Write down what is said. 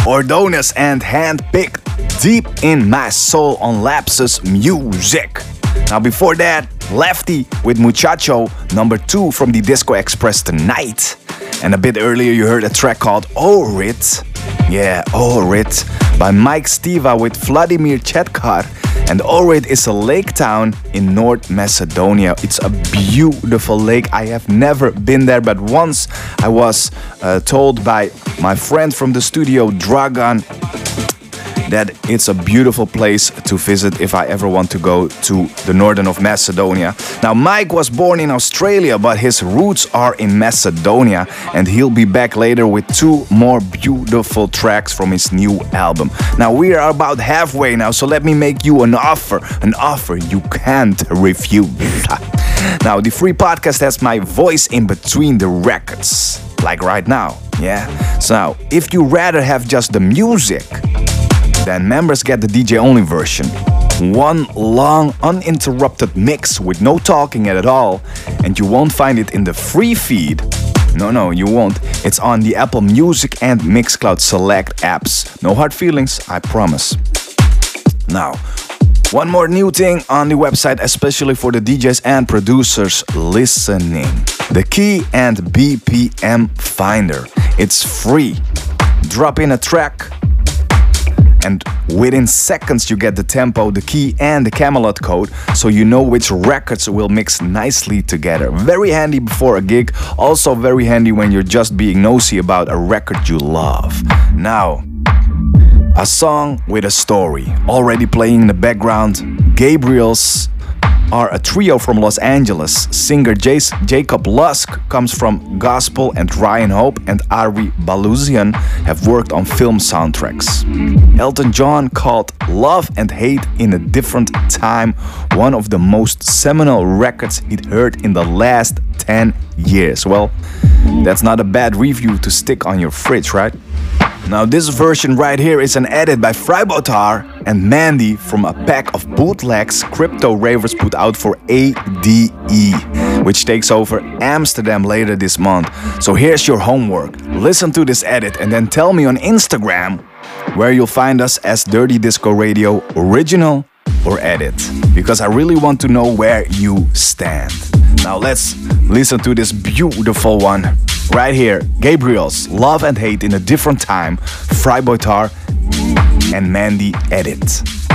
Ordonez and Handpicked, Deep in My Soul on Lapsus Music. Now before that, Lefty with Muchacho, number 2 from the Disco Express tonight. And a bit earlier you heard a track called Ohrid. Yeah, Ohrid by Mike Stiva with Vladimir Chetkar. And Ohrid is a lake town in North Macedonia. It's a beautiful lake. I have never been there, but once I was told by my friend from the studio, Dragan, that it's a beautiful place to visit if I ever want to go to the northern of Macedonia. Now, Mike was born in Australia, but his roots are in Macedonia, and he'll be back later with 2 more beautiful tracks from his new album. Now, we are about halfway now, so let me make you an offer you can't refuse. Now, the free podcast has my voice in between the records, like right now, yeah? So, if you rather have just the music, then members get the DJ-only version. One long, uninterrupted mix with no talking at all, and you won't find it in the free feed. No, you won't. It's on the Apple Music and Mixcloud Select apps. No hard feelings, I promise. Now, one more new thing on the website, especially for the DJs and producers listening. The Key and BPM Finder. It's free. Drop in a track, and within seconds you get the tempo, the key and the Camelot code, so you know which records will mix nicely together. Very handy before a gig, also very handy when you're just being nosy about a record you love. Now, a song with a story. Already playing in the background, Gabriels are a trio from Los Angeles. Singer Jacob Lusk comes from gospel, and Ryan Hope and Ari Baluzian have worked on film soundtracks. Elton John called Love and Hate in a Different Time one of the most seminal records he'd heard in the last 10 years. Well, that's not a bad review to stick on your fridge, right? Now this version right here is an edit by Freibotar and Mandy from a pack of bootlegs Crypto Ravers put out for ADE, which takes over Amsterdam later this month. So here's your homework. Listen to this edit and then tell me on Instagram where you'll find us as Dirty Disco Radio, original or edit, because I really want to know where you stand. Now let's listen to this beautiful one. Right here, Gabriels, Love and Hate in a Different Time, Freibotar and Mandy edit.